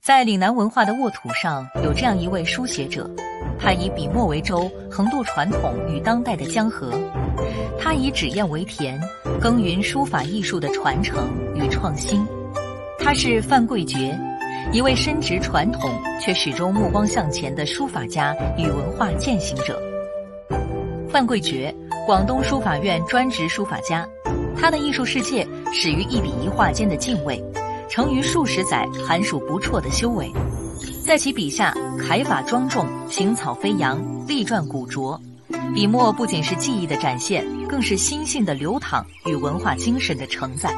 在岭南文化的沃土上，有这样一位书写者，他以笔墨为舟，横渡传统与当代的江河。他以纸砚为田，耕耘书法艺术的传承与创新。他是范贵觉，一位深植传统却始终目光向前的书法家与文化践行者。范贵觉，广东书法院专职书法家，他的艺术世界始于一笔一画间的敬畏，成于数十载寒暑不辍的修为。在其笔下，楷法庄重，行草飞扬，立传古拙，笔墨不仅是技艺的展现，更是心性的流淌与文化精神的承载。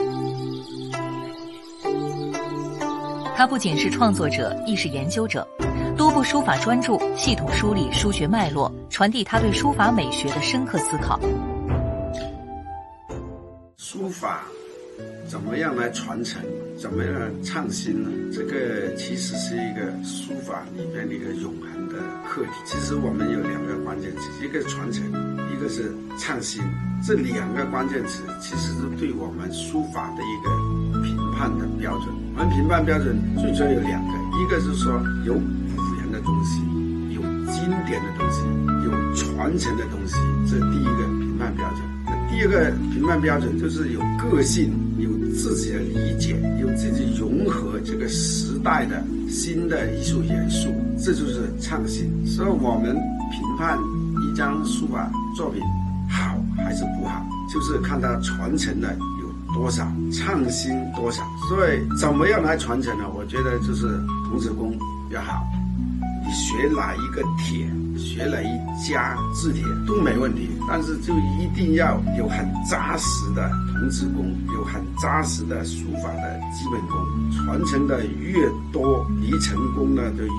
他不仅是创作者，亦是研究者，多部书法专著系统梳理书学脉络，传递他对书法美学的深刻思考。 书法怎么样来传承，怎么样来创新呢？这个其实是一个书法里边的一个永恒的课题。其实我们有两个关键词，一个是传承，一个是创新。这两个关键词其实是对我们书法的一个评判的标准。我们评判标准最主要有两个，一个是说有古人的东西，有经典的东西，有传承的东西，这是第一个评判标准。第二个评判标准就是有个性，有自己的理解，有自己融合这个时代的新的艺术元素，这就是创新。所以我们评判一张书法作品好还是不好，就是看它传承的有多少，创新多少。所以怎么样来传承呢？我觉得就是童子功要好，你学哪一个帖，学哪一家字帖都没问题，但是就一定要有很扎实的童子功，有很扎实的书法的基本功，传承的越多，离成功呢就